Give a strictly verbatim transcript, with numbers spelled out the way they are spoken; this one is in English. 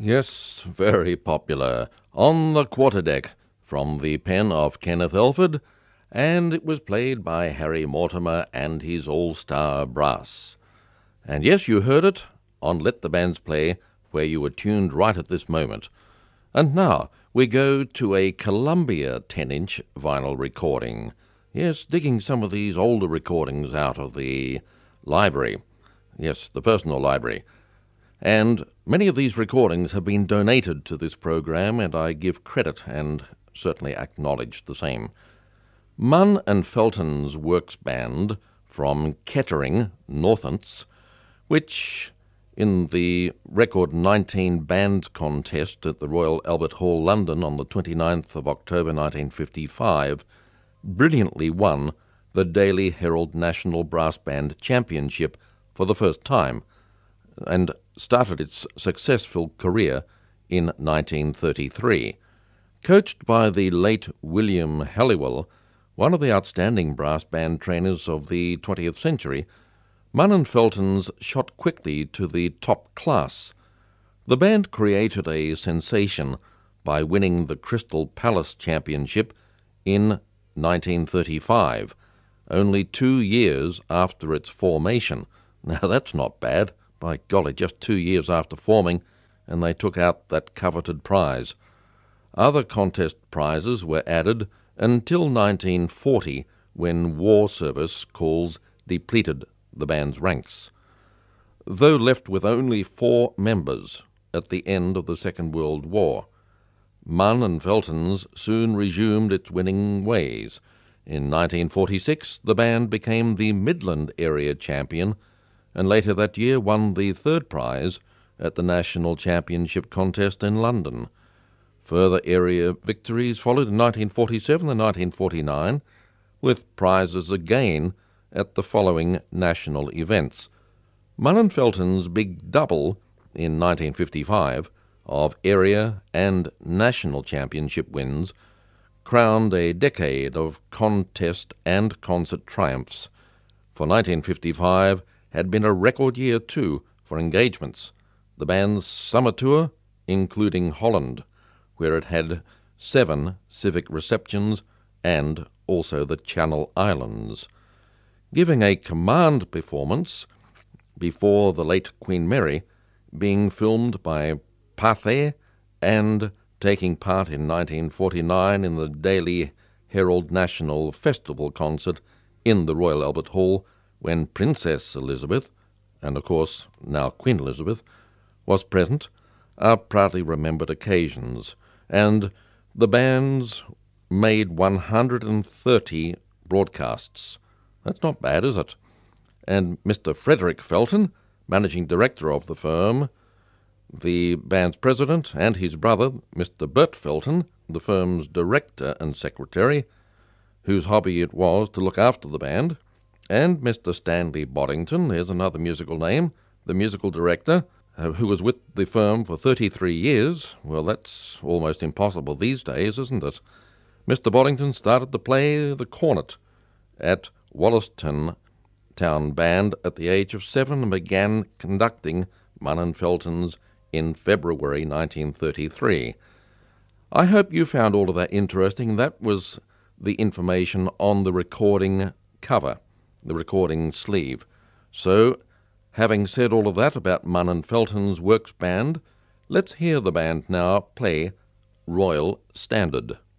Yes, very popular. On the Quarterdeck, from the pen of Kenneth Elford, and it was played by Harry Mortimer and his all-star brass. And yes, you heard it on Let the Bands Play, where you were tuned right at this moment. And now we go to a Columbia ten-inch vinyl recording. Yes, digging some of these older recordings out of the library. Yes, the personal library. And many of these recordings have been donated to this program, and I give credit and certainly acknowledge the same. Munn and Felton's Works Band from Kettering, Northants, which in the Record nineteen Band Contest at the Royal Albert Hall, London, on the twenty-ninth of October nineteen fifty-five, brilliantly won the Daily Herald National Brass Band Championship for the first time, and started its successful career in nineteen thirty-three. Coached by the late William Halliwell, one of the outstanding brass band trainers of the twentieth century, Munn and Felton's shot quickly to the top class. The band created a sensation by winning the Crystal Palace Championship in nineteen thirty-five, only two years after its formation. Now that's not bad. By golly, just two years after forming, and they took out that coveted prize. Other contest prizes were added until nineteen forty, when war service calls depleted the band's ranks. Though left with only four members at the end of the Second World War, Munn and Felton's soon resumed its winning ways. In nineteen forty-six, the band became the Midland area champion, and later that year won the third prize at the National Championship contest in London. Further area victories followed in nineteen forty-seven and nineteen forty-nine, with prizes again at the following national events. Munn and Felton's big double in nineteen fifty-five of area and national championship wins crowned a decade of contest and concert triumphs. For nineteen fifty-five had been a record year, too, for engagements. The band's summer tour, including Holland, where it had seven civic receptions, and also the Channel Islands. Giving a command performance before the late Queen Mary, being filmed by Pathé, and taking part in nineteen forty-nine in the Daily Herald National Festival concert in the Royal Albert Hall, when Princess Elizabeth, and of course now Queen Elizabeth, was present, are proudly remembered occasions, and the bands made one hundred thirty broadcasts. That's not bad, is it? And Mister Frederick Felton, managing director of the firm, the band's president, and his brother, Mister Bert Felton, the firm's director and secretary, whose hobby it was to look after the band, and Mister Stanley Boddington, there's another musical name, the musical director, uh, who was with the firm for thirty-three years. Well, that's almost impossible these days, isn't it? Mister Boddington started to play the cornet at Wollaston Town Band at the age of seven and began conducting Munn and Felton's in February nineteen thirty-three. I hope you found all of that interesting. That was the information on the recording cover, the recording sleeve. So, having said all of that about Munn and Felton's Works Band, let's hear the band now play Royal Standard.